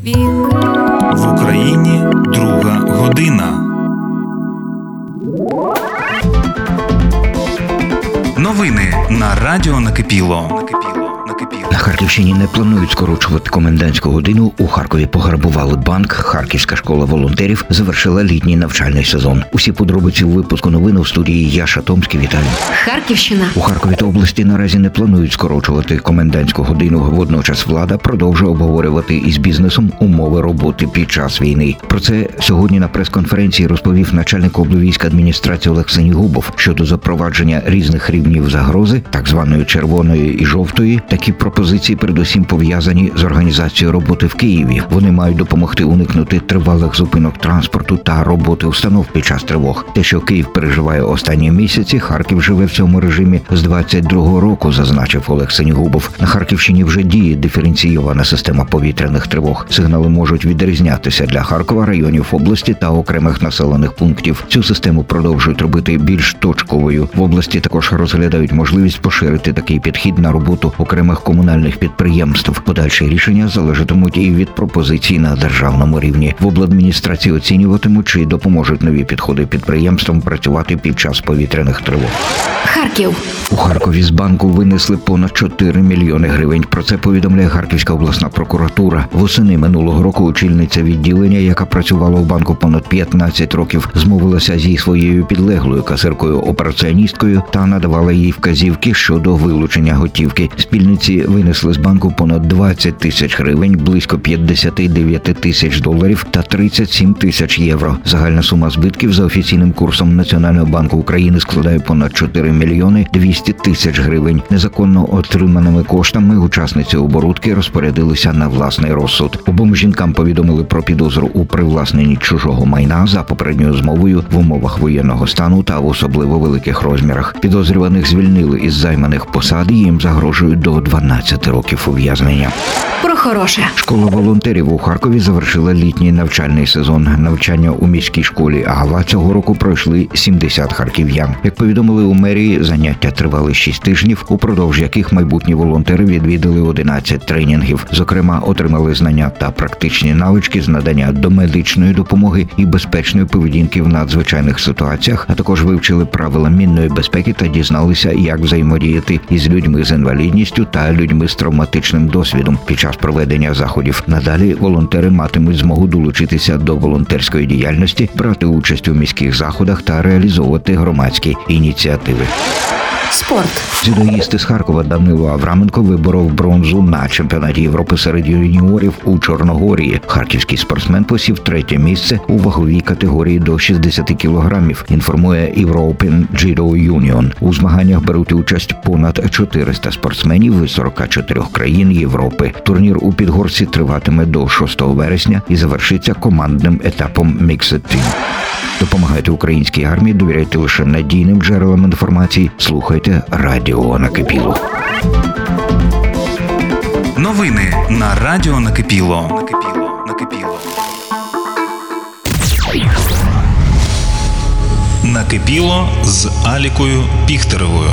накипіло. В Україні друга година. Новини на радіо Накипіло. На Харківщині не планують скорочувати комендантську годину. У Харкові пограбували банк. Харківська школа волонтерів завершила літній навчальний сезон. Усі подробиці у випуску новин у студії Яша Томський. Вітаю. Харківщина. У Харкові та області наразі не планують скорочувати комендантську годину. Водночас влада продовжує обговорювати із бізнесом умови роботи під час війни. Про це сьогодні на прес-конференції розповів начальник облвійської адміністрації Олег Сенігубов. Щодо запровадження різних рівнів загрози, так званої червоної і жовтої, такі пропозиції передусім пов'язані з організацією роботи в Києві. Вони мають допомогти уникнути тривалих зупинок транспорту та роботи установ під час тривог. Те, що Київ переживає останні місяці, Харків живе в цьому режимі з 22-го року, зазначив Олег Сенігубов. На Харківщині вже діє диференційована система повітряних тривог. Сигнали можуть відрізнятися для Харкова, районів області та окремих населених пунктів. Цю систему продовжують робити більш точковою. В області також розглядають можливість поширити такий підхід на роботу окремих комунальних підприємств. Подальші рішення залежатимуть і від пропозицій на державному рівні. В обладміністрації оцінюватимуть, чи допоможуть нові підходи підприємствам працювати під час повітряних тривог. Харків. У Харкові з банку винесли понад 4 мільйони гривень. Про це повідомляє Харківська обласна прокуратура. Восени минулого року очільниця відділення, яка працювала у банку понад 15 років, змовилася зі своєю підлеглою касиркою-операціоністкою та надавала їй вказівки щодо вилучення готівки. Спільниці винесли з банку понад 20 тисяч гривень, близько 59 тисяч доларів та 37 тисяч євро. Загальна сума збитків за офіційним курсом Національного банку України складає понад 4 мільйони 200 тисяч гривень. Незаконно отриманими коштами учасниці оборудки розпорядилися на власний розсуд. Обом жінкам повідомили про підозру у привласненні чужого майна за попередньою змовою в умовах воєнного стану та в особливо великих розмірах. Підозрюваних звільнили із займаних посад і їм загрожують до 12 років ув'язнення. Про хороше. Школа волонтерів у Харкові завершила літній навчальний сезон. Навчання у міській школі Агава цього року пройшли 70 харків'ян. Як повідомили у мерії, заняття тривали 6 тижнів, упродовж яких майбутні волонтери відвідали 11 тренінгів. Зокрема, отримали знання та практичні навички з надання домедичної допомоги і безпечної поведінки в надзвичайних ситуаціях, а також вивчили правила мінної безпеки та дізналися, як взаємодіяти із людьми з інвалідністю та людьми з травматичним досвідом під час проведення заходів. Надалі волонтери матимуть змогу долучитися до волонтерської діяльності, брати участь у міських заходах та реалізовувати громадські ініціативи. Спорт. Дзюдоїст із Харкова Данило Авраменко виборов бронзу на чемпіонаті Європи серед юніорів у Чорногорії. Харківський спортсмен посів 3-те місце у ваговій категорії до 60 кілограмів, інформує European Judo Union. У змаганнях беруть участь понад 400 спортсменів із 44 країн Європи. Турнір у Підгорці триватиме до 6 вересня і завершиться командним етапом Mixed Team. Допомагайте українській армії, довіряйте лише надійним джерелам інформації, слухайте радіо Накипіло. Новини на радіо Накипіло. Накипіло з Алікою Піхтеревою.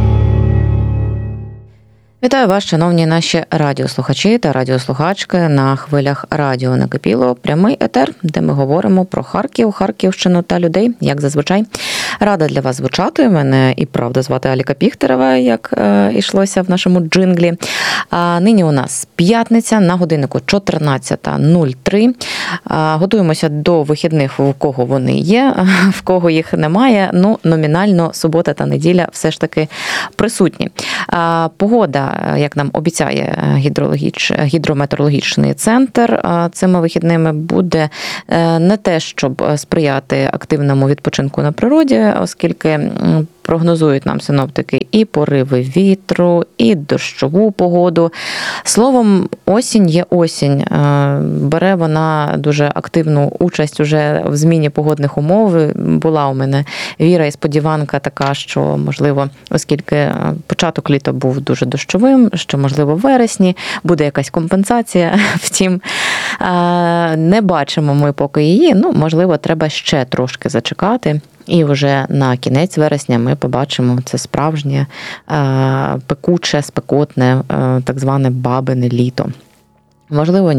Вітаю вас, шановні наші радіослухачі та радіослухачки на хвилях радіо Накипіло. Прямий етер, де ми говоримо про Харків, Харківщину та людей, як зазвичай. Рада для вас звучати. Мене і правда звати Аліка Піхтерева, як йшлося в нашому джинглі. А нині у нас п'ятниця, на годиннику 14:03. Готуємося до вихідних, в кого вони є, в кого їх немає. Ну, номінально субота та неділя все ж таки присутні. Погода, як нам обіцяє гідрометеорологічний центр, цими вихідними буде не те, щоб сприяти активному відпочинку на природі, оскільки прогнозують нам синоптики і пориви вітру, і дощову погоду. Словом, осінь є осінь. Бере вона дуже активну участь уже в зміні погодних умов. Була у мене віра і сподіванка така, що, можливо, оскільки початок літа був дуже дощовим, що, можливо, в вересні буде якась компенсація. Втім, не бачимо ми поки її. Ну, можливо, треба ще трошки зачекати. І вже на кінець вересня ми побачимо це справжнє пекуче, спекотне, так зване бабине літо. Можливо, ні.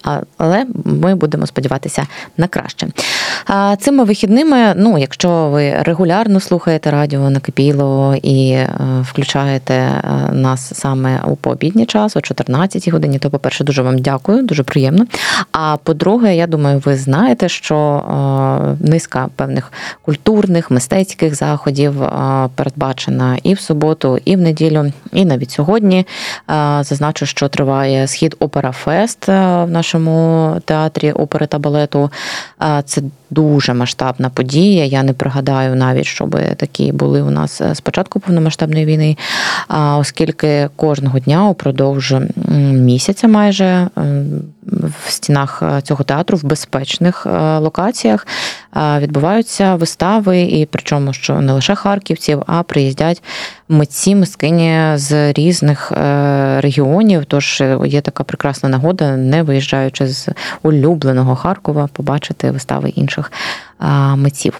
Але ми будемо сподіватися на краще. Цими вихідними, якщо ви регулярно слухаєте радіо «Накипіло» і включаєте нас саме у пообідній час, о 14-й годині, то, по-перше, дуже вам дякую, дуже приємно. А по-друге, я думаю, ви знаєте, що низка певних культурних, мистецьких заходів передбачена і в суботу, і в неділю, і навіть сьогодні. Зазначу, що триває «Схід Опера Фест» в нашому театрі опери та балету. Це дуже масштабна подія. Я не пригадаю навіть, щоб такі були у нас з початку повномасштабної війни, оскільки кожного дня упродовж місяця майже в стінах цього театру в безпечних локаціях відбуваються вистави, і причому, що не лише харківців, а приїздять митці, мисткині з різних регіонів, тож є така прекрасна нагода, не виїжджаючи з улюбленого Харкова, побачити вистави інших митців.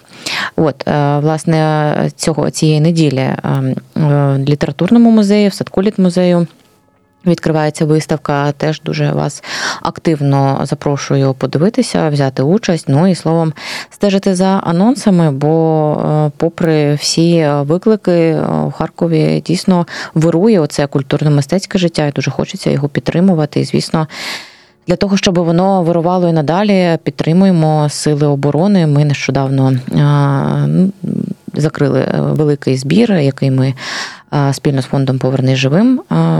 Власне, цієї неділі в літературному музеї, в садку літмузею відкривається виставка, теж дуже вас активно запрошую подивитися, взяти участь, і словом стежити за анонсами, бо попри всі виклики в Харкові дійсно вирує оце культурно-мистецьке життя, і дуже хочеться його підтримувати. І, звісно, для того, щоб воно вирувало і надалі, підтримуємо сили оборони. Ми нещодавно закрили великий збір, який ми спільно з фондом «Повернись живим»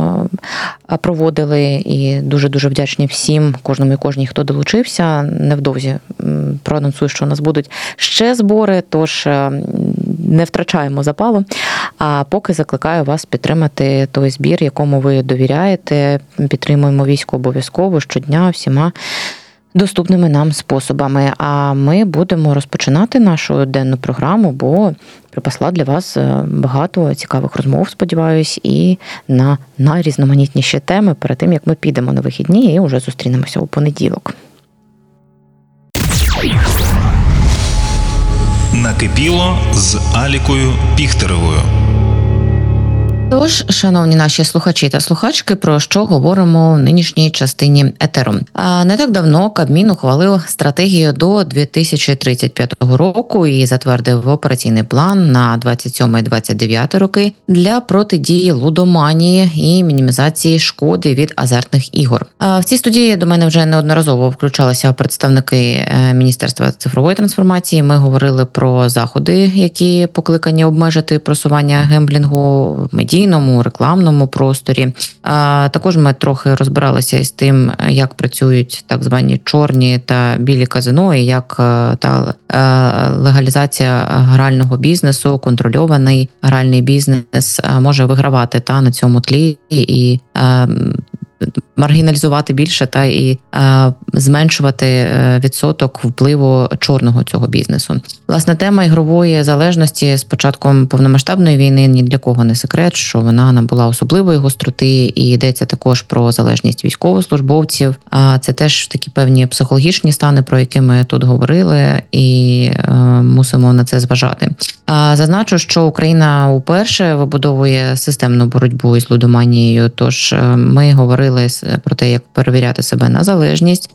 проводили, і дуже-дуже вдячні всім, кожному і кожній, хто долучився. Невдовзі проанонсую, що у нас будуть ще збори, тож не втрачаємо запалу. А поки закликаю вас підтримати той збір, якому ви довіряєте. Підтримуємо військо обов'язково щодня всіма доступними нам способами. А ми будемо розпочинати нашу денну програму, бо припасла для вас багато цікавих розмов, сподіваюсь, і на найрізноманітніші теми перед тим, як ми підемо на вихідні і вже зустрінемося у понеділок. Накипіло з Алікою Піхтеревою. Тож, шановні наші слухачі та слухачки, про що говоримо в нинішній частині етеру. Не так давно Кабмін ухвалив стратегію до 2035 року і затвердив операційний план на 27-29 роки для протидії лудоманії і мінімізації шкоди від азартних ігор. В цій студії до мене вже неодноразово включалися представники Міністерства цифрової трансформації. Ми говорили про заходи, які покликані обмежити просування гемблінгу в медійному, рекламному просторі. Також ми трохи розбиралися із тим, як працюють так звані чорні та білі казино, і як та легалізація грального бізнесу, контрольований гральний бізнес може вигравати на цьому тлі і маргіналізувати більше і зменшувати відсоток впливу чорного цього бізнесу. Власне, тема ігрової залежності з початком повномасштабної війни ні для кого не секрет, що вона набула особливої гостроти, і йдеться також про залежність військовослужбовців. Це теж такі певні психологічні стани, про які ми тут говорили, і мусимо на це зважати. Зазначу, що Україна уперше вибудовує системну боротьбу із лудоманією, тож ми говорили про те, як перевіряти себе на залежність,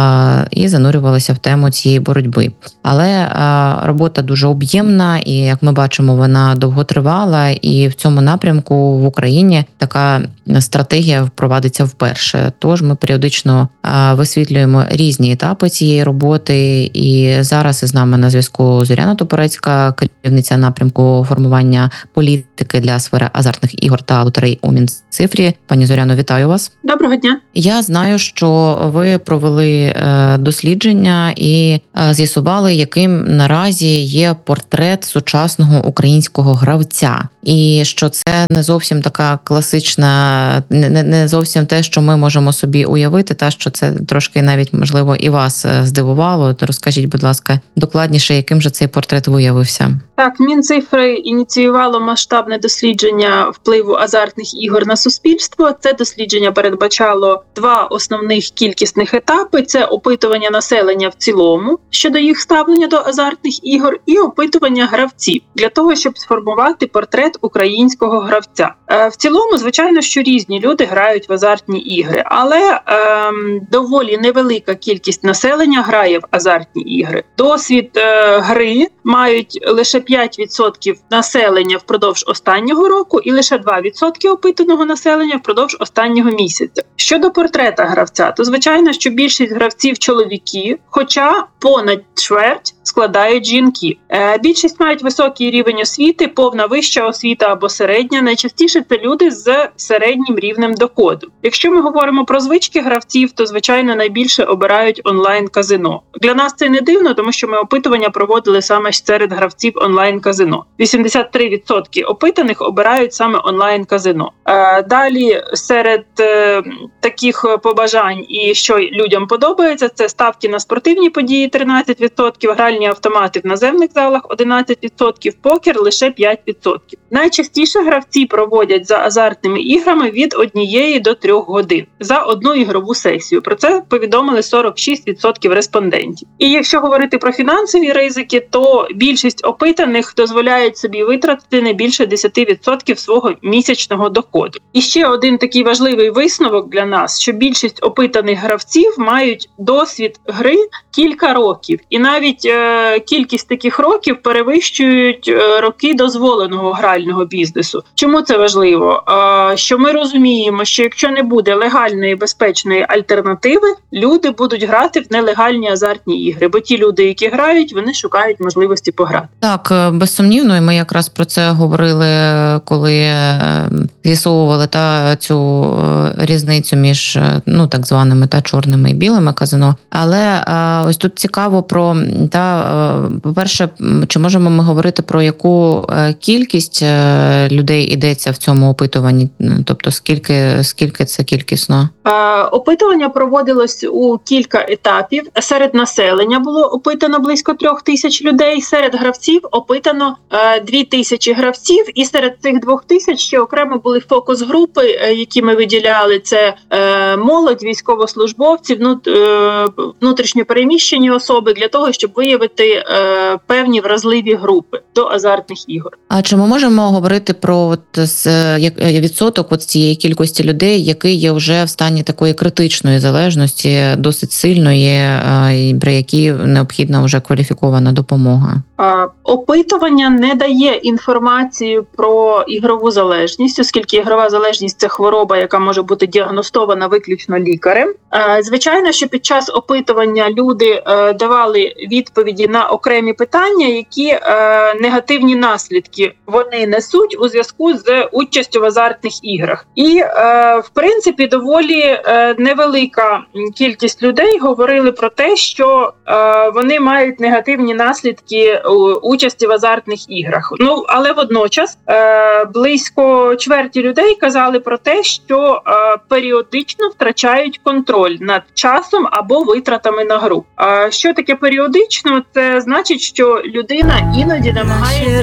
і занурювалися в тему цієї боротьби. Але робота дуже об'ємна, і, як ми бачимо, вона довготривала, і в цьому напрямку в Україні така стратегія впровадиться вперше. Тож ми періодично висвітлюємо різні етапи цієї роботи, і зараз із нами на зв'язку Зоряна Топорецька, керівниця напрямку формування політики для сфери азартних ігор та лотерей у Мінцифрі. Пані Зоряно, вітаю вас. Доброго дня. Я знаю, що ви провели дослідження і з'ясували, яким наразі є портрет сучасного українського гравця. І що це не зовсім така класична, не зовсім те, що ми можемо собі уявити, та що це трошки навіть, можливо, і вас здивувало. То розкажіть, будь ласка, докладніше, яким же цей портрет виявився? Так, Мінцифри ініціювало масштабне дослідження впливу азартних ігор на суспільство. Це дослідження передбачало два основних кількісних етапи. Це опитування населення в цілому щодо їх ставлення до азартних ігор і опитування гравців для того, щоб сформувати портрет українського гравця. В цілому, звичайно, що різні люди грають в азартні ігри, але доволі невелика кількість населення грає в азартні ігри. Досвід гри мають лише 5% населення впродовж останнього року і лише 2% опитаного населення впродовж останнього місяця. Щодо портрета гравця, то звичайно, що більшість гравців чоловіки, хоча понад чверть складають жінки. Більшість мають високий рівень освіти, повна вища освіта або середня. Найчастіше це люди з середнім рівнем доходу. Якщо ми говоримо про звички гравців, то, звичайно, найбільше обирають онлайн-казино. Для нас це не дивно, тому що ми опитування проводили саме серед гравців онлайн-казино. 83% опитаних обирають саме онлайн-казино. Далі серед таких побажань і що людям подобається, це ставки на спортивні події 13%, гральні автомати в наземних залах 11%, покер лише 5%. Найчастіше гравці проводять за азартними іграми від 1 до 3 годин за одну ігрову сесію. Про це повідомили 46% респондентів. І якщо говорити про фінансові ризики, то більшість опитаних дозволяють собі витратити не більше 10% свого місячного доходу. І ще один такий важливий висновок для нас, що більшість опитаних гравців мають досвід гри кілька років. І навіть кількість таких років перевищують роки дозволеного грального бізнесу. Чому це важливо? Що ми розуміємо, що якщо не буде легальної безпечної альтернативи, люди будуть грати в нелегальні азартні ігри. Бо ті люди, які грають, вони шукають можливості пограти. Так, безсумнівно, і ми якраз про це говорили, коли з'ясовували цю різницю між так званими чорними і білими казино. Але ось тут цікаво про, по-перше, чи можемо ми говорити про яку кількість людей йдеться в цьому опитуванні? Тобто скільки це кількісно? Опитування проводилось у кілька етапів. Серед населення було опитано близько 3000 людей, серед гравців опитано 2000 гравців, і серед цих 2000 ще окремо були фокус-групи, які ми виділяли. Це молодь, військовослужбовці, внутрішньопереміщені особи, для того, щоб виявити певні вразливі групи до азартних ігор. А чи ми можемо говорити про відсоток цієї кількості людей, який є вже в стані такої критичної залежності, досить сильної, при якій необхідна вже кваліфікована допомога? Опитування не дає інформацію про ігрову залежність, оскільки ігрова залежність – це хвороба, яка може бути діагностована виключно лікарем. Звичайно, що під час опитування люди давали відповіді на окремі питання, які негативні наслідки вони несуть у зв'язку з участю в азартних іграх. І, в принципі, доволі невелика кількість людей говорили про те, що вони мають негативні наслідки участі в азартних іграх. Але водночас близько чверті людей казали про те, що періодично втрачають контроль над часом або витратами на гру. Що таке періодично? Це значить, що людина іноді намагається